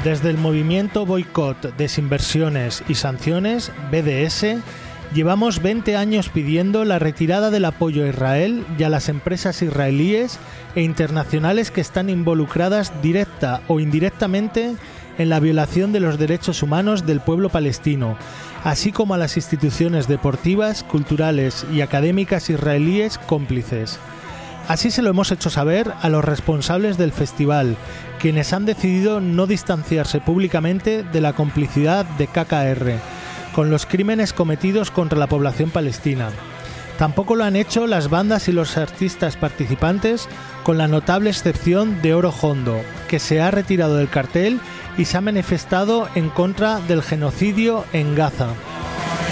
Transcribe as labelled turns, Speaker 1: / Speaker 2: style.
Speaker 1: Desde el movimiento Boicot, Desinversiones y Sanciones, BDS, llevamos 20 años pidiendo la retirada del apoyo a Israel y a las empresas israelíes e internacionales que están involucradas directa o indirectamente en la violación de los derechos humanos del pueblo palestino, así como a las instituciones deportivas, culturales y académicas israelíes cómplices. Así se lo hemos hecho saber a los responsables del festival, quienes han decidido no distanciarse públicamente de la complicidad de KKR con los crímenes cometidos contra la población palestina. Tampoco lo han hecho las bandas y los artistas participantes, con la notable excepción de Oro Hondo, que se ha retirado del cartel y se ha manifestado en contra del genocidio en Gaza.